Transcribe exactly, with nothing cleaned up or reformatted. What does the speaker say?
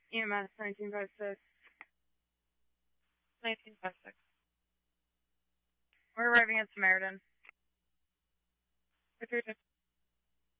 E M S nineteen five six. nineteen five six. We're arriving at Samaritan. If you're